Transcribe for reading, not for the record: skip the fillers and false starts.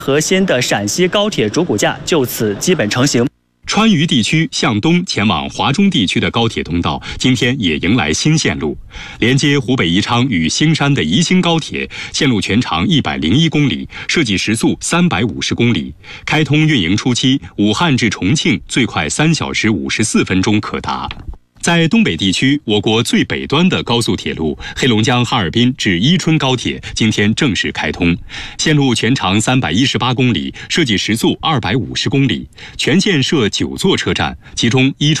核心的陕西高铁主骨架就此基本成型。 川渝地区向东前往华中地区的高铁通道今天也迎来新线路，连接湖北宜昌与兴山的宜兴高铁线路全长101公里，设计时速350公里。开通运营初期，武汉至重庆最快3小时54分钟可达。在东北地区，我国最北端的高速铁路黑龙江哈尔滨至伊春高铁今天正式开通，线路全长318公里，设计时速250公里，全线设9座车站，其中伊春